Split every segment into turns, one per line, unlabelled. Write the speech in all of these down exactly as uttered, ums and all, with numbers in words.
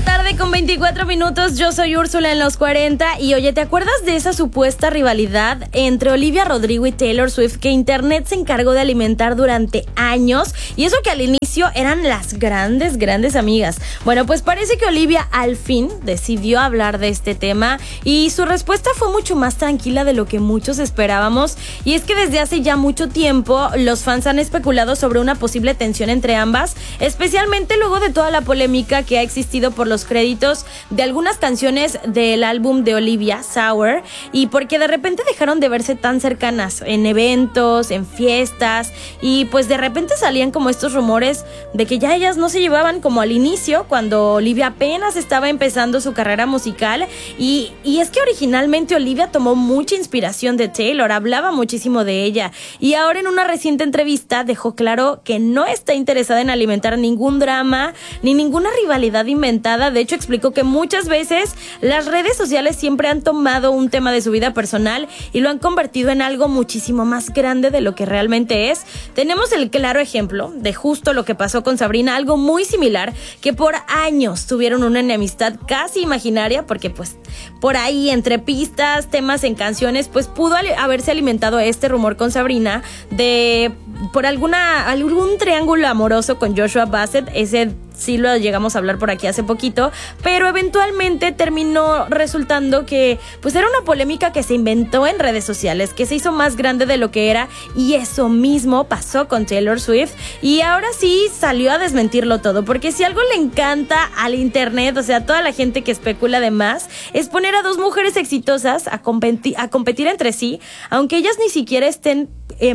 la tarde con veinticuatro minutos, yo soy Úrsula en los cuarenta y oye, ¿te acuerdas de esa supuesta rivalidad entre Olivia Rodrigo y Taylor Swift que internet se encargó de alimentar durante años? Y eso que al inicio eran las grandes, grandes amigas. Bueno, pues parece que Olivia al fin decidió hablar de este tema y su respuesta fue mucho más tranquila de lo que muchos esperábamos. Y es que desde hace ya mucho tiempo los fans han especulado sobre una posible tensión entre ambas, especialmente luego de toda la polémica que ha existido por los créditos de algunas canciones del álbum de Olivia, Sour, y porque de repente dejaron de verse tan cercanas en eventos, en fiestas, y pues de repente salían como estos rumores de que ya ellas no se llevaban como al inicio, cuando Olivia apenas estaba empezando su carrera musical, y, y es que originalmente Olivia tomó mucha inspiración de Taylor, hablaba muchísimo de ella, y ahora en una reciente entrevista dejó claro que no está interesada en alimentar ningún drama, ni ninguna rivalidad inventada. De hecho, explicó que muchas veces las redes sociales siempre han tomado un tema de su vida personal y lo han convertido en algo muchísimo más grande de lo que realmente es. Tenemos el claro ejemplo de justo lo que pasó con Sabrina, algo muy similar, que por años tuvieron una enemistad casi imaginaria, porque pues por ahí entre pistas, temas en canciones, pues pudo haberse alimentado este rumor con Sabrina de por alguna algún triángulo amoroso con Joshua Bassett. Ese sí lo llegamos a hablar por aquí hace poquito, pero eventualmente terminó resultando que pues era una polémica que se inventó en redes sociales, que se hizo más grande de lo que era, y eso mismo pasó con Taylor Swift, y ahora sí salió a desmentirlo todo, porque si algo le encanta al internet, o sea, a toda la gente que especula de más, es poner a dos mujeres exitosas a, competi- a competir entre sí, aunque ellas ni siquiera estén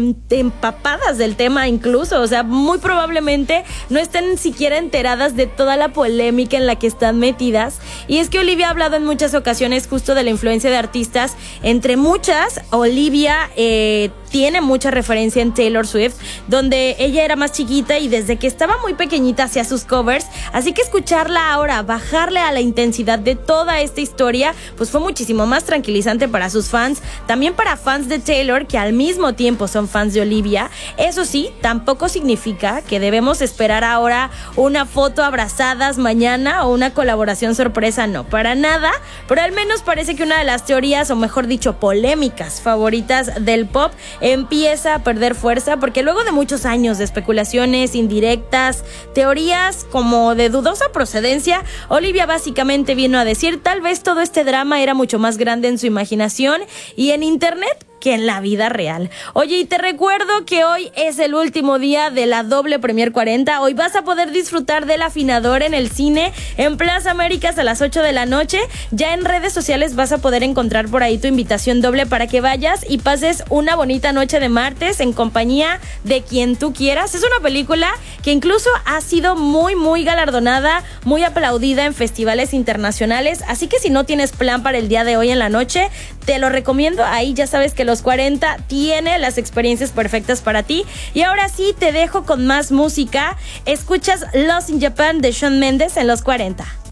empapadas del tema incluso, o sea, muy probablemente no estén siquiera enteradas de toda la polémica en la que están metidas. Y es que Olivia ha hablado en muchas ocasiones justo de la influencia de artistas, entre muchas, Olivia eh, tiene mucha referencia en Taylor Swift, donde ella era más chiquita y desde que estaba muy pequeñita hacía sus covers, así que escucharla ahora, bajarle a la intensidad de toda esta historia, pues fue muchísimo más tranquilizante para sus fans, también para fans de Taylor que al mismo tiempo son fans de Olivia. Eso sí, tampoco significa que debemos esperar ahora una foto abrazadas mañana o una colaboración sorpresa, no, para nada, pero al menos parece que una de las teorías, o mejor dicho, polémicas favoritas del pop empieza a perder fuerza, porque luego de muchos años de especulaciones indirectas, teorías como de dudosa procedencia, Olivia básicamente vino a decir: tal vez todo este drama era mucho más grande en su imaginación y en internet que en la vida real. Oye, y te recuerdo que hoy es el último día de la doble Premier cuarenta. Hoy vas a poder disfrutar del Afinador en el cine en Plaza Américas a las ocho de la noche. Ya en redes sociales vas a poder encontrar por ahí tu invitación doble para que vayas y pases una bonita noche de martes en compañía de quien tú quieras. Es una película que incluso ha sido muy, muy galardonada, muy aplaudida en festivales internacionales. Así que si no tienes plan para el día de hoy en la noche, te lo recomiendo. Ahí ya sabes que Los cuarenta tiene las experiencias perfectas para ti. Y ahora sí te dejo con más música. Escuchas Lost in Japan de Shawn Mendes en Los cuarenta.